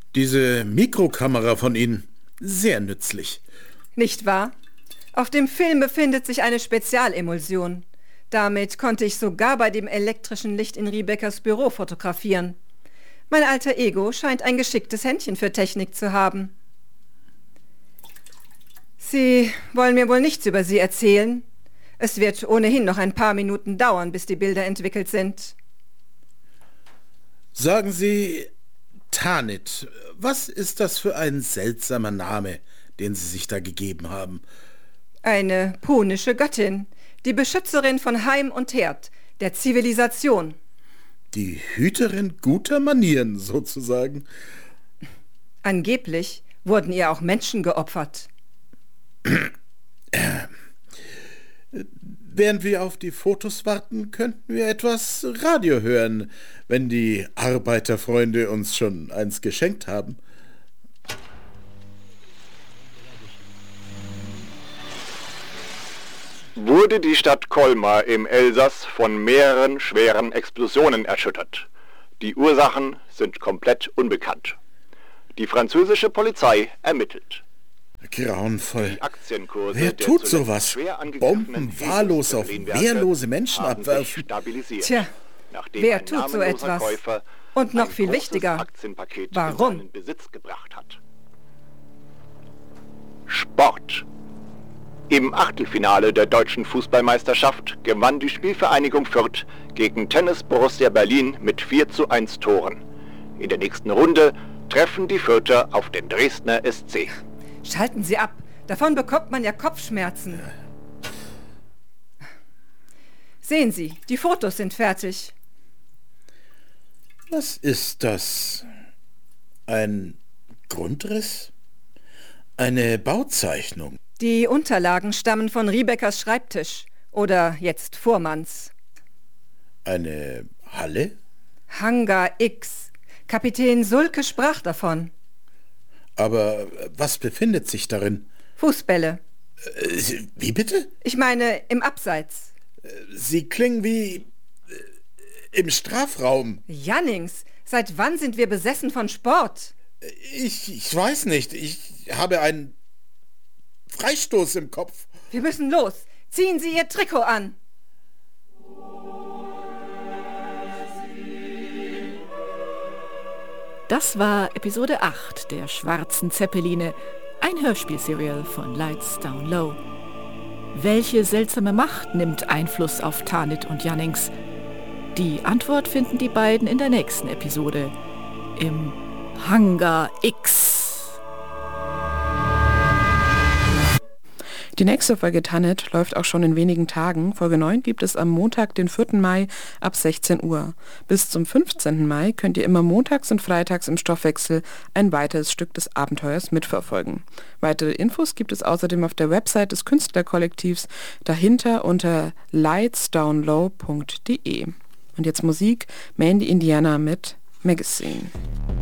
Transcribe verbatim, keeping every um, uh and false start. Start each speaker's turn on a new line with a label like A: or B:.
A: Diese Mikrokamera von Ihnen, sehr nützlich.
B: Nicht wahr? Auf dem Film befindet sich eine Spezialemulsion. Damit konnte ich sogar bei dem elektrischen Licht in Rebeccas Büro fotografieren. Mein alter Ego scheint ein geschicktes Händchen für Technik zu haben. Sie wollen mir wohl nichts über sie erzählen? Es wird ohnehin noch ein paar Minuten dauern, bis die Bilder entwickelt sind.
A: Sagen Sie, Tanit, was ist das für ein seltsamer Name, den Sie sich da gegeben haben?
B: Eine punische Göttin, die Beschützerin von Heim und Herd, der Zivilisation.
A: Die Hüterin guter Manieren, sozusagen.
B: Angeblich wurden ihr auch Menschen geopfert.
A: Während wir auf die Fotos warten, könnten wir etwas Radio hören, wenn die Arbeiterfreunde uns schon eins geschenkt haben.
C: Wurde die Stadt Colmar im Elsass von mehreren schweren Explosionen erschüttert. Die Ursachen sind komplett unbekannt. Die französische Polizei ermittelt.
A: Grauenvoll.
C: Die Aktienkurse
A: Wer
C: der
A: tut
C: zuletzt
A: sowas?
C: schwer angegriffenen
A: Bomben wahllos auf
C: Industriewerke
A: wehrlose Menschen
C: haben sich
A: abwerfen.
C: stabilisiert,
B: Tja,
C: nachdem
B: wer
C: ein
B: tut so
C: namenloser
B: etwas?
C: Käufer
B: Und noch
C: ein
B: viel
C: großes
B: wichtiger,
C: Aktienpaket
B: warum?
C: in seinen Besitz gebracht hat. Sport. Im Achtelfinale der deutschen Fußballmeisterschaft gewann die Spielvereinigung Fürth gegen Tennis Borussia Berlin mit vier zu eins Toren. In der nächsten Runde treffen die Fürther auf den Dresdner S C.
B: Schalten Sie ab, davon bekommt man ja Kopfschmerzen. Sehen Sie, die Fotos sind fertig.
A: Was ist das? Ein Grundriss? Eine Bauzeichnung?
B: Die Unterlagen stammen von Rebeccas Schreibtisch oder jetzt Fuhrmanns.
A: Eine Halle?
B: Hangar X. Kapitän Sulke sprach davon.
A: Aber was befindet sich darin?
B: Fußbälle.
A: Äh, wie bitte?
B: Ich meine im Abseits.
A: Sie klingen wie äh, im Strafraum.
B: Jannings, seit wann sind wir besessen von Sport?
A: Ich, ich weiß nicht. Ich habe einen Freistoß im Kopf.
B: Wir müssen los. Ziehen Sie Ihr Trikot an.
D: Das war Episode acht der Schwarzen Zeppeline, ein Hörspielserial von Lights Down Low. Welche seltsame Macht nimmt Einfluss auf Tanit und Jannings? Die Antwort finden die beiden in der nächsten Episode, im Hangar X.
E: Die nächste Folge Tanit läuft auch schon in wenigen Tagen. Folge neun gibt es am Montag, den vierten Mai ab sechzehn Uhr. Bis zum fünfzehnten Mai könnt ihr immer montags und freitags im Stoffwechsel ein weiteres Stück des Abenteuers mitverfolgen. Weitere Infos gibt es außerdem auf der Website des Künstlerkollektivs dahinter unter lights down low punkt de. Und jetzt Musik, Mandy Indiana mit Magazine.